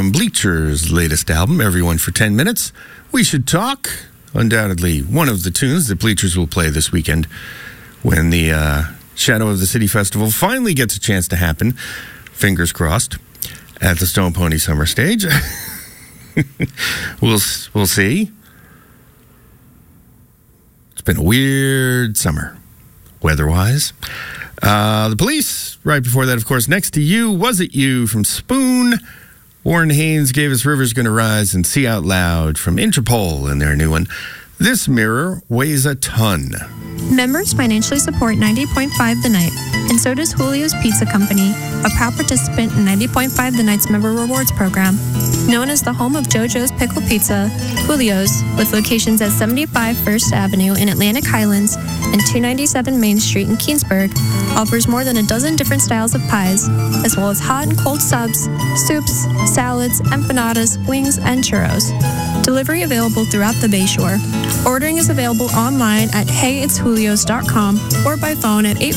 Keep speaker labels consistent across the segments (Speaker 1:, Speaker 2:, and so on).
Speaker 1: from Bleacher's latest album, Everyone for 10 Minutes. We Should Talk, undoubtedly one of the tunes that Bleachers will play this weekend when the Shadow of the City Festival finally gets a chance to happen, fingers crossed, at the Stone Pony Summer Stage. We'll see. It's been a weird summer, weather-wise. The Police, right before that, of course, Next to You, Was It You from Spoon. Warren Haynes gave us River's Gonna Rise and See Out Loud from Interpol in their new one. This Mirror Weighs a Ton.
Speaker 2: Members financially support 90.5 The Night, and so does Julio's Pizza Company, a proud participant in 90.5 The Night's Member Rewards Program. Known as the home of JoJo's Pickle Pizza, Julio's, with locations at 75 First Avenue in Atlantic Highlands and 297 Main Street in Keansburg, offers more than a dozen different styles of pies, as well as hot and cold subs, soups, salads, empanadas, wings, and churros. Delivery available throughout the Bayshore. Ordering is available online at heyitsjulios.com or by phone at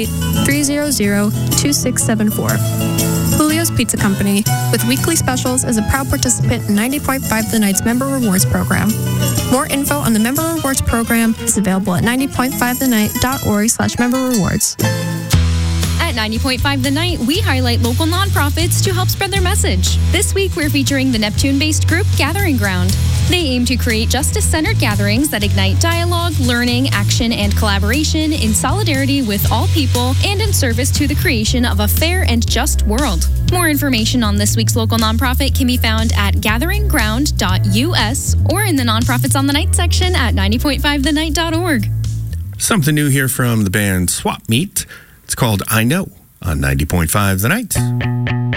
Speaker 2: 848-300-2674. Julio's Pizza Company, with weekly specials, as a proud participant in 90.5 The Night's Member Rewards Program. More info on the Member Rewards Program is available at 90.5thennight.org/member rewards.
Speaker 3: At 90.5 The Night, we highlight local nonprofits to help spread their message. This week, we're featuring the Neptune-based group Gathering Ground. They aim to create justice-centered gatherings that ignite dialogue, learning, action, and collaboration in solidarity with all people and in service to the creation of a fair and just world. More information on this week's local nonprofit can be found at gatheringground.us or in the Nonprofits on the Night section at 90.5thennight.org.
Speaker 1: Something new here from the band Swap Meet. It's called I Know on 90.5 The Night.